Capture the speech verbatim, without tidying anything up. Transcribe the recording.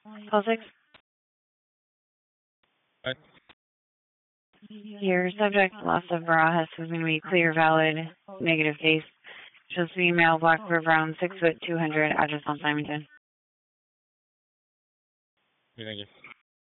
Call six. What? Your subject, loss of Barajas, is going to be clear, valid, negative case. She'll see male, black for brown, six foot, two hundred, address on Simonton. Thank you.